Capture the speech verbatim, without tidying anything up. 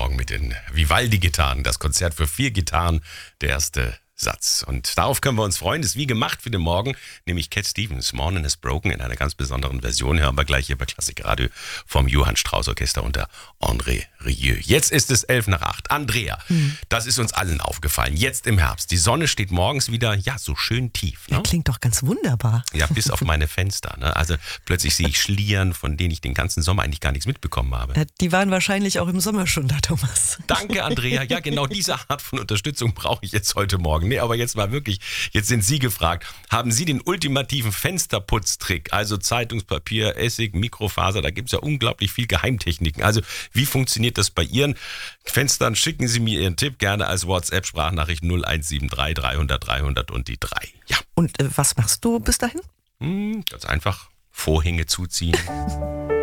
Morgen mit den Vivaldi-Gitarren. Das Konzert für vier Gitarren, der erste Satz. Und darauf können wir uns freuen. Das ist wie gemacht für den Morgen, nämlich Cat Stevens, Morning is Broken, in einer ganz besonderen Version. Hören wir gleich hier bei Klassikradio vom Johann Strauss Orchester unter André Rieu. Jetzt ist es elf nach acht. Andrea, hm. das ist uns allen aufgefallen. Jetzt im Herbst. Die Sonne steht morgens wieder, ja, so schön tief. Ne? Ja, klingt doch ganz wunderbar. Ja, bis auf meine Fenster. Ne? Also plötzlich sehe ich Schlieren, von denen ich den ganzen Sommer eigentlich gar nichts mitbekommen habe. Ja, die waren wahrscheinlich auch im Sommer schon da, Thomas. Danke, Andrea. Ja, genau diese Art von Unterstützung brauche ich jetzt heute Morgen. Nee, aber jetzt mal wirklich, jetzt sind Sie gefragt. Haben Sie den ultimativen Fensterputztrick? Also Zeitungspapier, Essig, Mikrofaser, da gibt es ja unglaublich viel Geheimtechniken. Also wie funktioniert das bei Ihren Fenstern? Schicken Sie mir Ihren Tipp gerne als WhatsApp-Sprachnachricht null eins sieben drei dreihundert dreihundert und die drei. Ja. Und äh, was machst du bis dahin? Hm, ganz einfach. Vorhänge zuziehen.